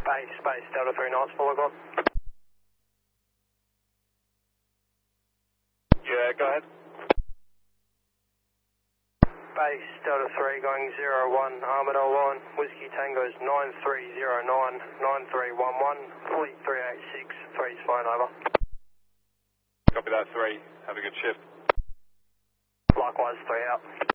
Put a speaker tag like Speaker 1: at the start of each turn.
Speaker 1: Base, Delta 3 knots, follow on.
Speaker 2: Yeah, go ahead.
Speaker 1: Base, Delta 3 going 01, Armadale line, Whiskey Tango's 9309, 9311, Fleet 386, 3's phone over.
Speaker 2: Copy that, 3. Have a good shift.
Speaker 1: Likewise, 3 out.